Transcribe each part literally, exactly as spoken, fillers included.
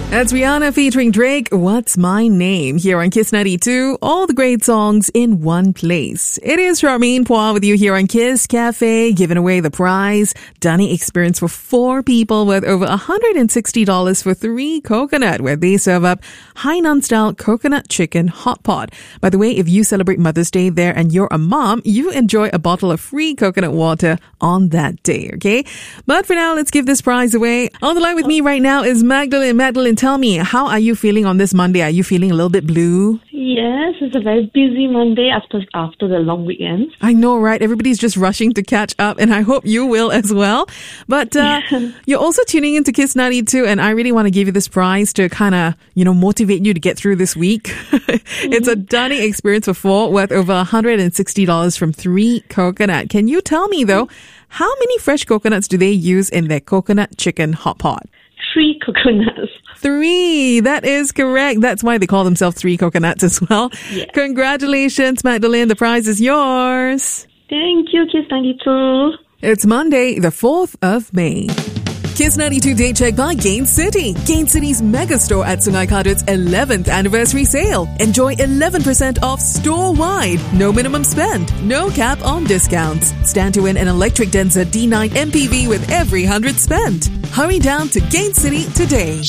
That's Rihanna featuring Drake, What's My Name? Here on Kiss ninety-two, all the great songs in one place. It is Charmaine Poir with you here on Kiss Cafe, giving away the prize, dining experience for four people with over one hundred sixty dollars for three coconut, where they serve up Hainan style coconut chicken hot pot. By the way, if you celebrate Mother's Day there and you're a mom, you enjoy a bottle of free coconut water on that day, okay? But for now, let's give this prize away. On the line with me right now is Magdalene. Magdalene, tell me, how are you feeling on this Monday? Are you feeling a little bit blue? Yes, it's a very busy Monday after after the long weekend. I know, right? Everybody's just rushing to catch up, and I hope you will as well. But uh, you're also tuning into Kiss ninety-two, and I really want to give you this prize to kind of, you know, motivate you to get through this week. Mm-hmm. It's a dining experience for four worth over one hundred sixty dollars from Three Coconut. Can you tell me, though, how many fresh coconuts do they use in their coconut chicken hot pot? Three coconuts. Three. That is correct. That's why they call themselves Three Coconuts as well. Yeah. Congratulations, Magdalene. The prize is yours. Thank you, Kiss ninety-two. It's Monday, the fourth of May. Kiss ninety-two Day Check by Gain City. Gain City's mega store at Sungai Kadut's eleventh anniversary sale. Enjoy eleven percent off store-wide. No minimum spend. No cap on discounts. Stand to win an electric Denza D nine M P V with every one hundred spent. Hurry down to Gain City today.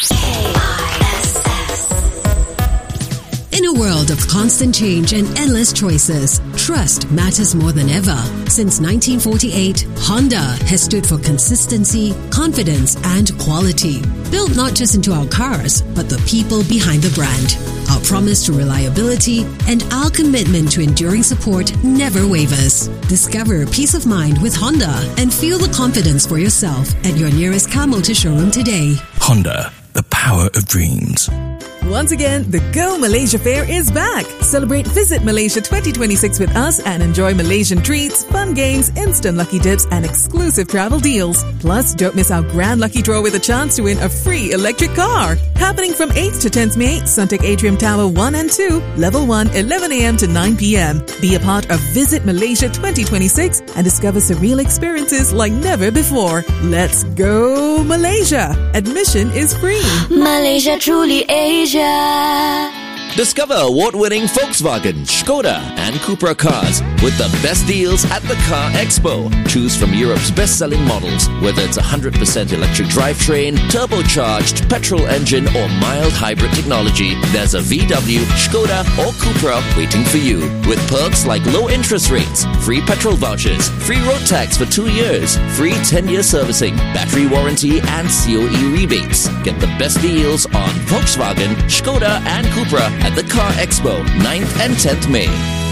In a world of constant change and endless choices, trust matters more than ever. Since nineteen forty-eight, Honda has stood for consistency, confidence, and quality. Built not just into our cars, but the people behind the brand. Our promise to reliability and our commitment to enduring support never wavers. Discover peace of mind with Honda and feel the confidence for yourself at your nearest car motor showroom today. Honda, the power of dreams. Once again, the Go Malaysia Fair is back. Celebrate Visit Malaysia twenty twenty-six with us and enjoy Malaysian treats, fun games, instant lucky dips, and exclusive travel deals. Plus, don't miss our grand lucky draw with a chance to win a free electric car. Happening from eighth to tenth May, Suntec Atrium Tower one and two, Level one, eleven a.m. to nine p.m. Be a part of Visit Malaysia twenty twenty-six and discover surreal experiences like never before. Let's go Malaysia! Admission is free. Malaysia truly Asia. Discover award-winning Volkswagen, Skoda, and Cupra cars with the best deals at the Car Expo. Choose from Europe's best-selling models, whether it's one hundred percent electric drivetrain, turbocharged, petrol engine, or mild hybrid technology. There's a V W, Skoda, or Cupra waiting for you. With perks like low interest rates, free petrol vouchers, free road tax for two years, free ten-year servicing, battery warranty, and C O E rebates. Get the best deals on Volkswagen, Skoda, and Cupra at the Car Expo, ninth and tenth May.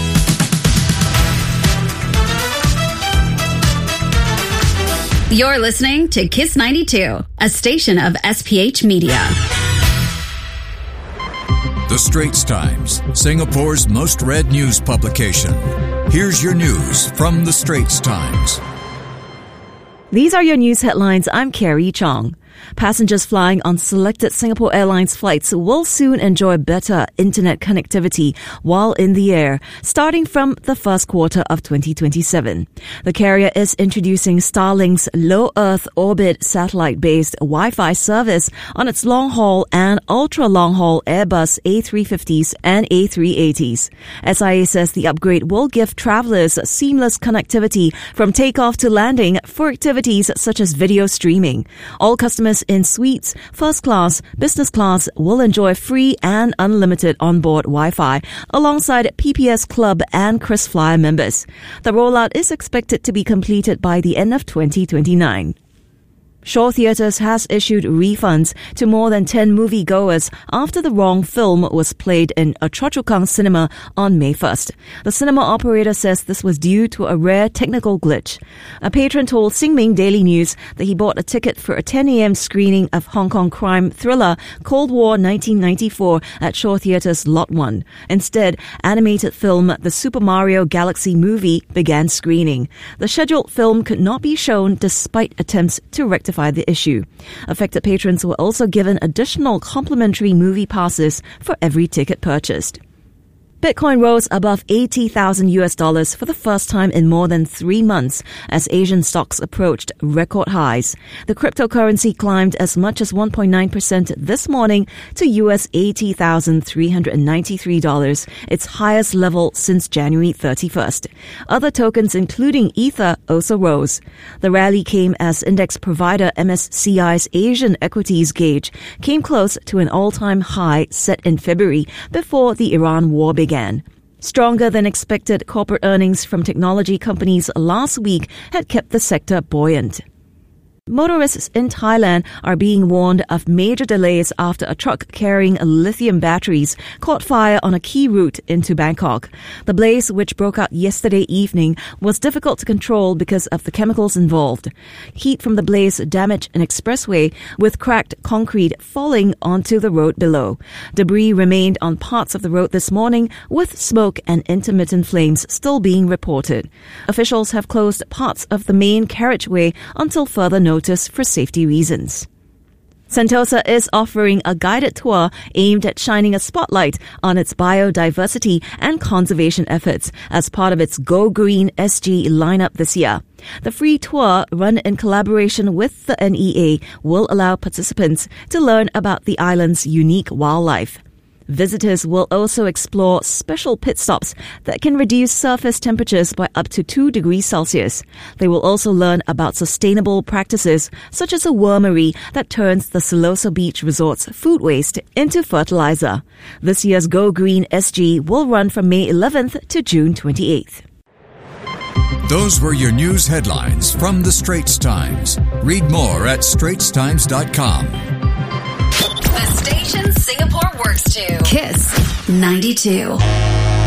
You're listening to Kiss ninety-two, a station of S P H Media. The Straits Times, Singapore's most read news publication. Here's your news from The Straits Times. These are your news headlines. I'm Carrie Chong. Passengers flying on selected Singapore Airlines flights will soon enjoy better internet connectivity while in the air, starting from the first quarter of twenty twenty-seven. The carrier is introducing Starlink's low Earth orbit satellite-based Wi-Fi service on its long-haul and ultra-long-haul Airbus A three fifties and A three eighties. S I A says the upgrade will give travelers seamless connectivity from takeoff to landing for activities such as video streaming. All customers in suites, first class, business class will enjoy free and unlimited onboard Wi-Fi alongside P P S Club and KrisFlyer members. The rollout is expected to be completed by the end of twenty twenty-nine. Shaw Theatres has issued refunds to more than ten moviegoers after the wrong film was played in a Choa Chu Kang cinema on May first. The cinema operator says this was due to a rare technical glitch. A patron told Xinmin Daily News that he bought a ticket for a ten a.m. screening of Hong Kong crime thriller Cold War nineteen ninety-four at Shaw Theatres Lot one. Instead, animated film The Super Mario Galaxy Movie began screening. The scheduled film could not be shown despite attempts to rectify the issue. Affected patrons were also given additional complimentary movie passes for every ticket purchased. Bitcoin rose above eighty thousand U S dollars for the first time in more than three months as Asian stocks approached record highs. The cryptocurrency climbed as much as one point nine percent this morning to U S eighty thousand three hundred ninety-three dollars, its highest level since January thirty-first. Other tokens, including Ether, also rose. The rally came as index provider M S C I's Asian equities gauge came close to an all-time high set in February before the Iran war began. Stronger than expected corporate earnings from technology companies last week had kept the sector buoyant. Motorists in Thailand are being warned of major delays after a truck carrying lithium batteries caught fire on a key route into Bangkok. The blaze, which broke out yesterday evening, was difficult to control because of the chemicals involved. Heat from the blaze damaged an expressway, with cracked concrete falling onto the road below. Debris remained on parts of the road this morning, with smoke and intermittent flames still being reported. Officials have closed parts of the main carriageway until further notice. Notice for safety reasons. Sentosa is offering a guided tour aimed at shining a spotlight on its biodiversity and conservation efforts as part of its Go Green S G lineup this year. The free tour, run in collaboration with the N E A, will allow participants to learn about the island's unique wildlife. Visitors will also explore special pit stops that can reduce surface temperatures by up to two degrees Celsius. They will also learn about sustainable practices, such as a wormery that turns the Siloso Beach Resort's food waste into fertilizer. This year's Go Green S G will run from May eleventh to June twenty-eighth. Those were your news headlines from the Straits Times. Read more at straits times dot com. The station Singapore works to. Kiss ninety-two.